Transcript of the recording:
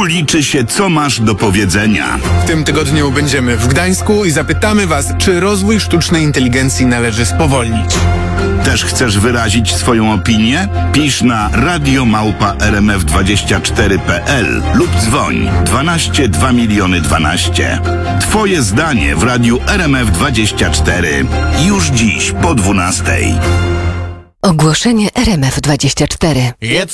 liczy się, co masz do powiedzenia. W tym tygodniu będziemy w Gdańsku i zapytamy Was, czy rozwój sztucznej inteligencji należy spowolnić. Też chcesz wyrazić swoją opinię? Pisz na radio@rmf24.pl lub dzwoń 12 2 miliony 12. Twoje zdanie w radiu RMF24. Już dziś po 12. Ogłoszenie RMF24.